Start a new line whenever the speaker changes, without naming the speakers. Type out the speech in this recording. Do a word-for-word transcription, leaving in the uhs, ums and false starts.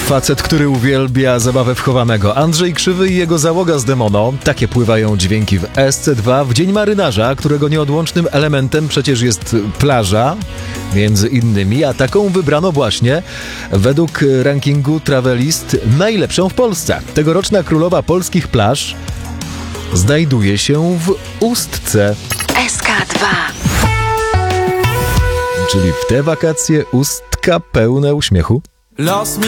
Facet, który uwielbia zabawę w chowanego. Andrzej Krzywy i jego załoga z Demono. Takie pływają dźwięki w S C dwa w Dzień Marynarza, którego nieodłącznym elementem przecież jest plaża, między innymi, a taką wybrano właśnie według rankingu Travelist najlepszą w Polsce. Tegoroczna królowa polskich plaż znajduje się w Ustce.
S K dwa.
Czyli w te wakacje Ustka pełne uśmiechu.
Los